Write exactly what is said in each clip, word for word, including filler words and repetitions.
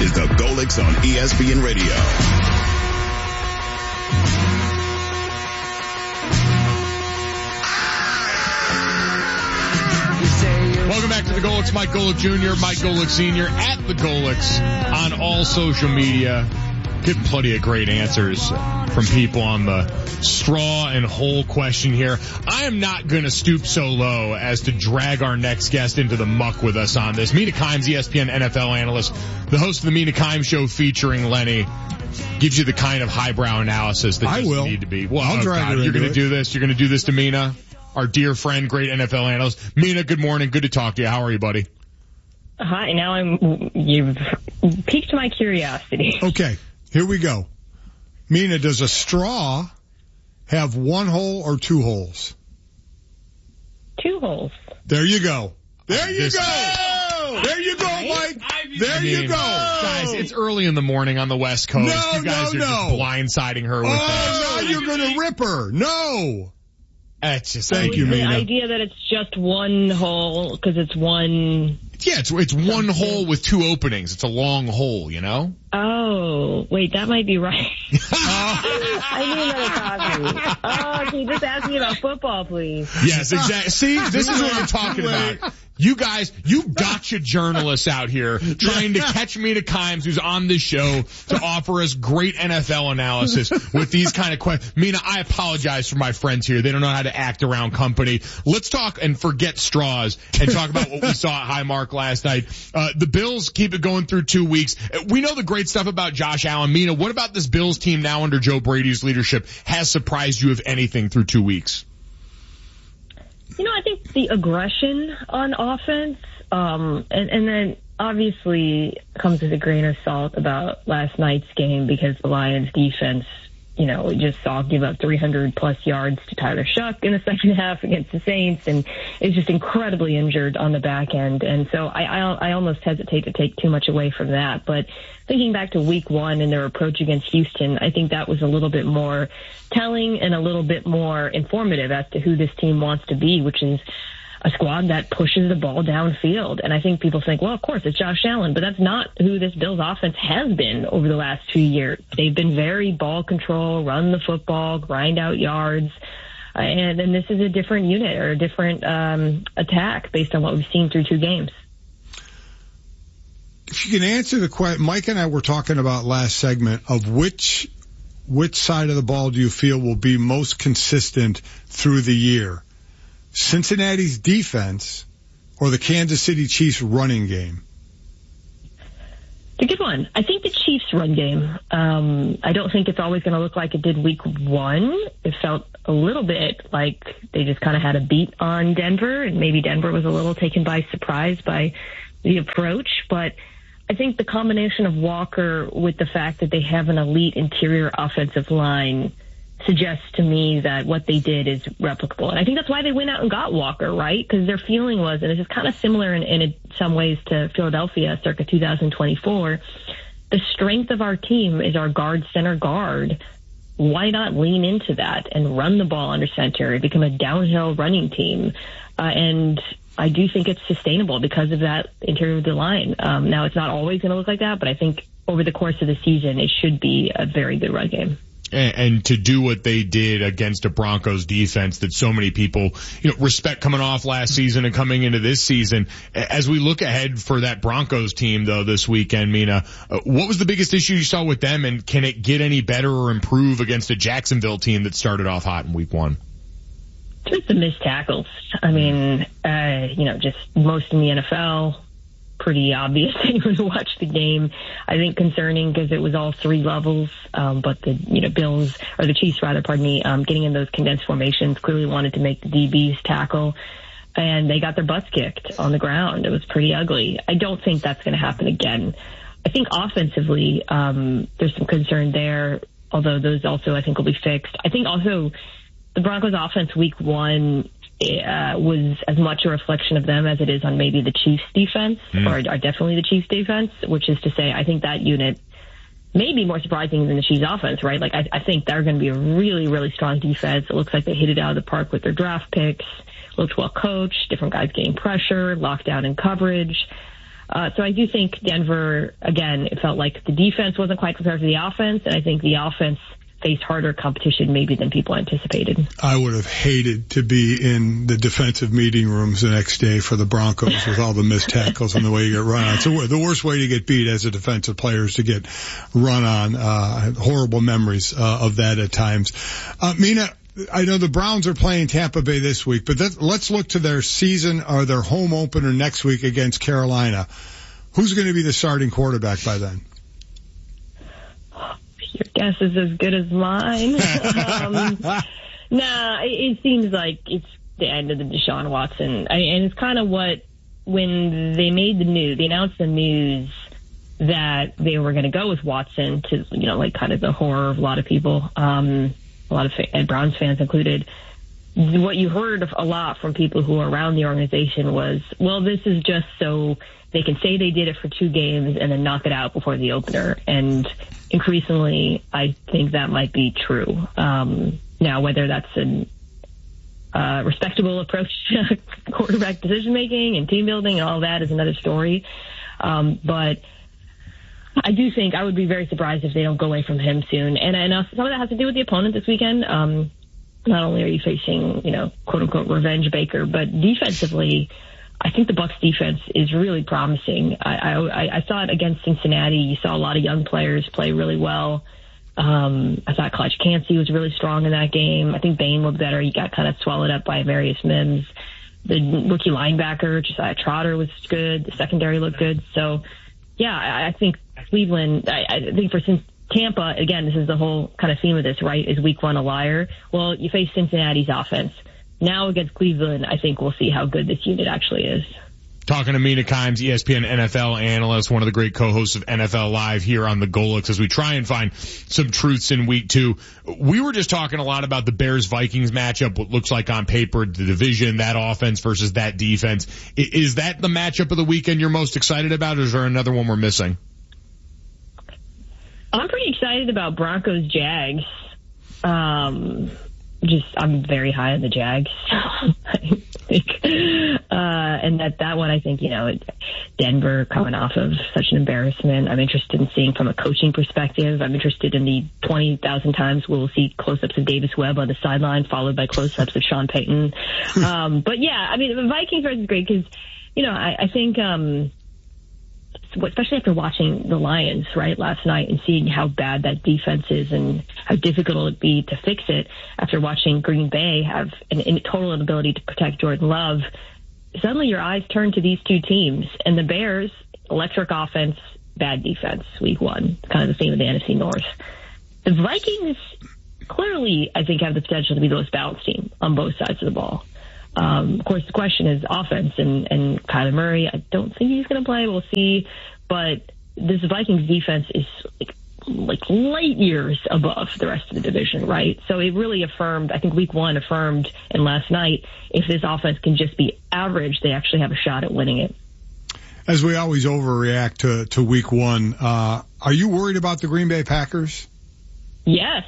is the Golics on E S P N Radio. Welcome back to the Golics. Mike Golic Junior, Mike Golic Senior at the Golics on all social media. Getting plenty of great answers from people on the straw and hole question here. I am not going to stoop so low as to drag our next guest into the muck with us on this. Mina Kimes, E S P N N F L analyst, the host of the Mina Kimes Show featuring Lenny, gives you the kind of highbrow analysis that you need to be. Well, I'll oh drag God, her you're going to it. do this? You're going to do this to Mina? Our dear friend, great N F L analyst. Mina, good morning. Good to talk to you. How are you, buddy? Hi. Now I'm, you've piqued my curiosity. Okay, here we go. Mina, does a straw have one hole or two holes? Two holes. There you go. There you This- go. There you go, Mike. There I mean, you go. Guys, it's early in the morning on the West Coast. No, you guys no, are just no. blindsiding her with Oh, that. now you're going to rip her. No. That's just, Thank you, The Mina. idea that it's just one hole because it's one. Yeah, it's it's one hole with two openings. It's a long hole, you know? Oh, wait, that might be right. I need another coffee. Oh, can you just ask me about football, please? Yes, exactly. See, this is what I'm talking about. You guys, you gotcha journalists out here trying to catch Mina Kimes, who's on this show, to offer us great N F L analysis with these kind of questions. Mina, I apologize for my friends here. They don't know how to act around company. Let's talk and forget straws and talk about what we saw at Highmark last night. Uh, the Bills keep it going through two weeks. We know the great stuff about Josh Allen. Mina, what about this Bills team now under Joe Brady's leadership has surprised you, if anything, through two weeks? You know, I think the aggression on offense, um, and, and then obviously comes with a grain of salt about last night's game because the Lions defense, you know, just saw give up three hundred plus yards to Tyler Shuck in the second half against the Saints and is just incredibly injured on the back end. And so I, I, I almost hesitate to take too much away from that. But thinking back to week one and their approach against Houston, I think that was a little bit more telling and a little bit more informative as to who this team wants to be, which is a squad that pushes the ball downfield. And I think people think, well, of course, it's Josh Allen, but that's not who this Bills offense has been over the last few years. They've been very ball control, run the football, grind out yards. Uh, and then this is a different unit or a different um, attack based on what we've seen through two games. If you can answer the question, Mike and I were talking about last segment of which which side of the ball do you feel will be most consistent through the year? Cincinnati's defense or the Kansas City Chiefs running game? It's a good one. I think the Chiefs run game. Um, I don't think it's always going to look like it did week one. It felt a little bit like they just kind of had a beat on Denver, and maybe Denver was a little taken by surprise by the approach. But I think the combination of Walker with the fact that they have an elite interior offensive line suggests to me that what they did is replicable. And I think that's why they went out and got Walker, right? Because their feeling was, and this is kind of similar in, in some ways to Philadelphia circa two thousand twenty-four, the strength of our team is our guard center guard. Why not lean into that and run the ball under center and become a downhill running team? Uh, and I do think it's sustainable because of that interior of the line. Um, now, it's not always going to look like that, but I think over the course of the season, it should be a very good run game. And, and to do what they did against a Broncos defense that so many people, you know, respect coming off last season and coming into this season. As we look ahead for that Broncos team, though, this weekend, Mina, uh, what was the biggest issue you saw with them, and can it get any better or improve against a Jacksonville team that started off hot in week one? Just the missed tackles. I mean, uh, you know, just most in the N F L. Pretty obvious to anyone who watched the game. I think concerning because it was all three levels, um, but the you know Bills or the Chiefs rather, pardon me, um, getting in those condensed formations clearly wanted to make the D Bs tackle, and they got their butts kicked on the ground. It was pretty ugly. I don't think that's going to happen again. I think offensively, um, there's some concern there, although those also I think will be fixed. I think also the Broncos offense week one Uh, was as much a reflection of them as it is on maybe the Chiefs defense, mm. or, or definitely the Chiefs defense, which is to say, I think that unit may be more surprising than the Chiefs offense, right? Like, I, I think they're going to be a really, really strong defense. It looks like they hit it out of the park with their draft picks, looked well coached, different guys getting pressure, locked down in coverage. Uh, so I do think Denver, again, it felt like the defense wasn't quite prepared for the offense, and I think the offense faced harder competition maybe than people anticipated. I would have hated to be in the defensive meeting rooms the next day for the Broncos with all the missed tackles and the way you get run on. So the worst way to get beat as a defensive player is to get run on. Uh, horrible memories uh, of that at times. Uh, Mina, I know the Browns are playing Tampa Bay this week, but that, let's look to their season or their home opener next week against Carolina. Who's going to be the starting quarterback by then? Your guess is as good as mine. um, nah, it, it seems like it's the end of the Deshaun Watson. I, and it's kind of what, when they made the news, they announced the news that they were going to go with Watson to, you know, like kind of the horror of a lot of people, um, a lot of Ed Browns fans included. What you heard a lot from people who are around the organization was, well, this is just so they can say they did it for two games and then knock it out before the opener. And increasingly, I think that might be true. Um, now, whether that's a uh, respectable approach to quarterback decision-making and team building and all that is another story. Um, but I do think I would be very surprised if they don't go away from him soon. And, and some of that has to do with the opponent this weekend. Um, not only are you facing, you know, quote-unquote revenge Baker, but defensively, I think the Bucs defense is really promising. I, I, I saw it against Cincinnati. You saw a lot of young players play really well. Um, I thought Clutch Cansey was really strong in that game. I think Bain looked better. He got kind of swallowed up by Marius Mims. The rookie linebacker, Josiah Trotter, was good. The secondary looked good. So, yeah, I, I think Cleveland, I, I think for Tampa, again, this is the whole kind of theme of this, right? Is week one a liar? Well, you face Cincinnati's offense. Now against Cleveland, I think we'll see how good this unit actually is. Talking to Mina Kimes, E S P N N F L analyst, one of the great co-hosts of N F L Live here on the Golix as we try and find some truths in week two. We were just talking a lot about the Bears-Vikings matchup, what looks like on paper, the division, that offense versus that defense. Is that the matchup of the weekend you're most excited about, or is there another one we're missing? I'm pretty excited about Broncos-Jags. Um... Just, I'm very high on the Jags. I think, uh, and that, that one, I think, you know, Denver coming off of such an embarrassment. I'm interested in seeing from a coaching perspective. I'm interested in the twenty thousand times we'll see close-ups of Davis Webb on the sideline, followed by close-ups of Sean Payton. um, but yeah, I mean, the Vikings versus great because, you know, I, I think, um, especially after watching the Lions, right, last night and seeing how bad that defense is and how difficult it would be to fix it after watching Green Bay have an, a total inability to protect Jordan Love, suddenly your eyes turn to these two teams. And the Bears, electric offense, bad defense, week one, kind of the theme of the N F C North. The Vikings clearly, I think, have the potential to be the most balanced team on both sides of the ball. Um, of course, the question is offense, and, and Kyler Murray, I don't think he's going to play. We'll see. But this Vikings defense is like, like light years above the rest of the division, right? So it really affirmed, I think week one affirmed, and last night, if this offense can just be average, they actually have a shot at winning it. As we always overreact to, to week one, uh, are you worried about the Green Bay Packers? Yes.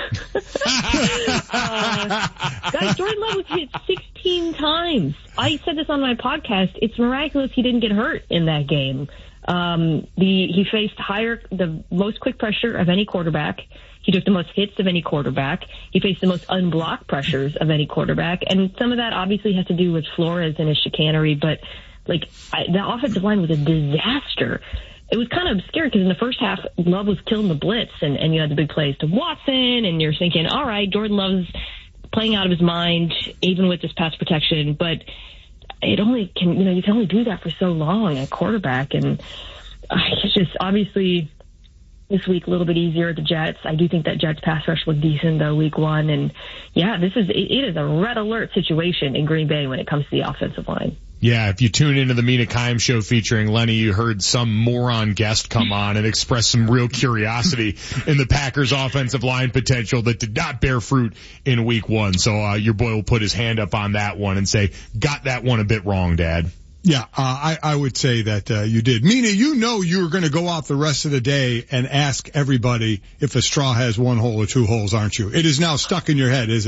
uh, guys, Jordan Love was hit sixteen times. I said this on my podcast. It's miraculous he didn't get hurt in that game. Um, the he faced higher, the most quick pressure of any quarterback. He took the most hits of any quarterback. He faced the most unblocked pressures of any quarterback, and some of that obviously has to do with Flores and his chicanery. But like I, the offensive line was a disaster. It was kind of scary because in the first half, Love was killing the blitz, and, and you had the big plays to Watson, and you're thinking, all right, Jordan Love's playing out of his mind, even with this pass protection, but it only can, you know, you can only do that for so long at quarterback, and uh, it's just obviously this week a little bit easier at the Jets. I do think that Jets pass rush was decent though week one, and yeah, this is it, it is a red alert situation in Green Bay when it comes to the offensive line. Yeah, if you tune into the Mina Kimes show featuring Lenny, you heard some moron guest come on and express some real curiosity in the Packers' offensive line potential that did not bear fruit in week one. So uh, your boy will put his hand up on that one and say, got that one a bit wrong, Dad. Yeah, uh, I, I would say that uh, you did. Mina, you know you were going to go out the rest of the day and ask everybody if a straw has one hole or two holes, aren't you? It is now stuck in your head, isn't it?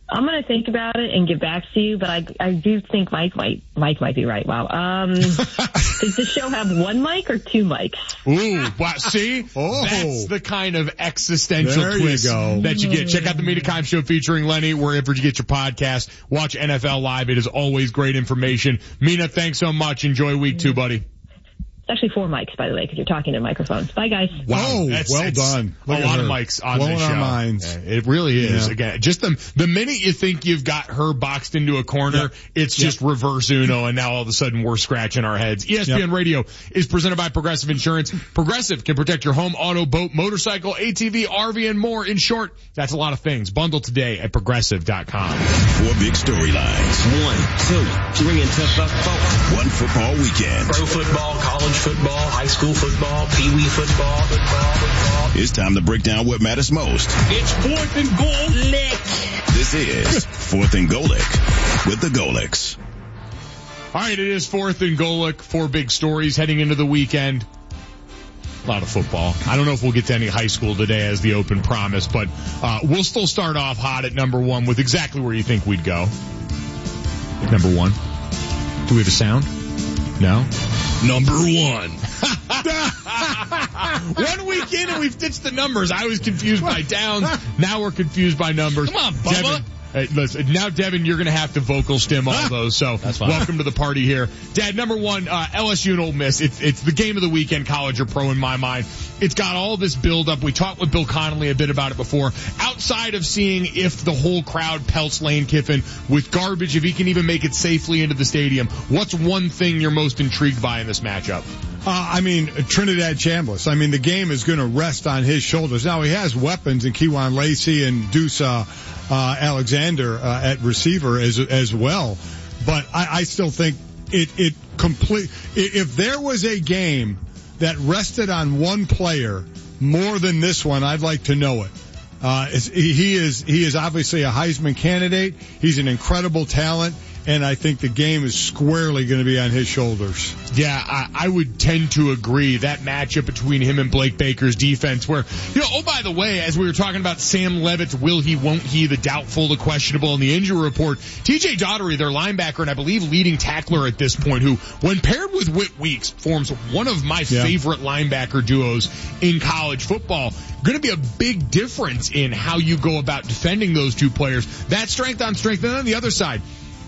I'm going to think about it and get back to you, but I, I do think Mike might, Mike might be right. Wow. Um, does the show have one mic or two mics? Ooh, wow, see? Oh. That's the kind of existential There twist you go. that you get. Check out the Mina Kimes Show featuring Lenny wherever you get your podcast. Watch N F L Live. It is always great information. Mina, thanks so much. Enjoy week two, buddy. It's actually four mics, by the way, because you're talking to microphones. Bye, guys. Wow, Oh, that's, well it's done. A Look at lot of her. mics on Blowing this show. our minds. Yeah, it really is. Yeah. Again, just the the minute you think you've got her boxed into a corner, Yep. it's Yep. just reverse Uno, and now all of a sudden we're scratching our heads. E S P N Yep. Radio is presented by Progressive Insurance. Progressive can protect your home, auto, boat, motorcycle, A T V, R V, and more. In short, that's a lot of things. Bundle today at progressive dot com. Four big storylines. One, two, three, and tough up four. One football weekend. Pro football, college football, high school football, pee wee football, football, football. It's time to break down what matters most. It's fourth and goal. Lick. This is Fourth and Golick with the Golics. All right, it is fourth and Golick. Four big stories heading into the weekend. A lot of football. I don't know if we'll get to any high school today as the open promise, but uh, we'll still start off hot at number one with exactly where you think we'd go. Number one. Do we have a sound? No? Number one. One week in and we've ditched the numbers. I was confused by downs. Now we're confused by numbers. Come on, Bubba. Devin, hey, listen, now, Devin, you're going to have to vocal stim all those. So That's fine. welcome to the party here. Dad, number one, uh, L S U and Ole Miss. It's, it's the game of the weekend, college or pro in my mind. It's got all this build up. We talked with Bill Connolly a bit about it before. Outside of seeing if the whole crowd pelts Lane Kiffin with garbage, if he can even make it safely into the stadium, what's one thing you're most intrigued by in this matchup? Uh, I mean, Trinidad Chambliss. I mean, the game is going to rest on his shoulders. Now, he has weapons in Kewan Lacey and Deuce uh, uh, Alexander uh, at receiver as as well. But I, I still think it, it complete. If there was a game that rested on one player more than this one, I'd like to know it. Uh, he is he is obviously a Heisman candidate. He's an incredible talent. And I think the game is squarely going to be on his shoulders. Yeah, I, I would tend to agree. That matchup between him and Blake Baker's defense where, you know, oh, by the way, as we were talking about Sam Levitt's will he, won't he, the doubtful, the questionable, and the injury report, T J Daugherty, their linebacker and I believe leading tackler at this point, who, when paired with Whit Weeks, forms one of my yeah. favorite linebacker duos in college football. Going to be a big difference in how you go about defending those two players. That strength on strength. And on the other side,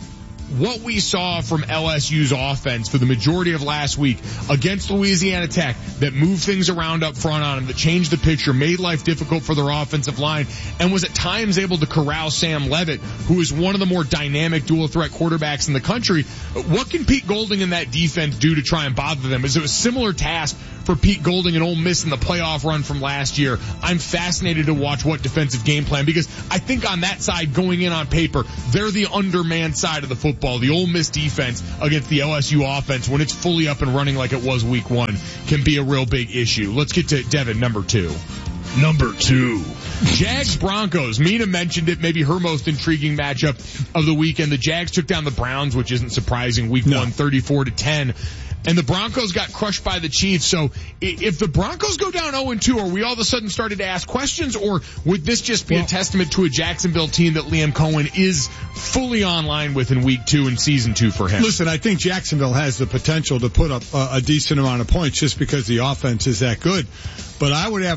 what we saw from L S U's offense for the majority of last week against Louisiana Tech that moved things around up front on them, that changed the picture, made life difficult for their offensive line, and was at times able to corral Sam Levitt, who is one of the more dynamic dual threat quarterbacks in the country. What can Pete Golding and that defense do to try and bother them? Is it a similar task for Pete Golding and Ole Miss in the playoff run from last year? I'm fascinated to watch what defensive game plan, because I think on that side, going in on paper, they're the undermanned side of the football. The Ole Miss defense against the L S U offense, when it's fully up and running like it was week one, can be a real big issue. Let's get to Devin, number two. Number two. Jags Broncos. Mina mentioned it, maybe her most intriguing matchup of the weekend. The Jags took down the Browns, which isn't surprising, week no. one, thirty-four to ten. And the Broncos got crushed by the Chiefs. So if the Broncos go down oh and two, are we all of a sudden started to ask questions, or would this just be well, a testament to a Jacksonville team that Liam Cohen is fully online with in week two and season two for him? Listen, I think Jacksonville has the potential to put up a, a decent amount of points just because the offense is that good. But I would have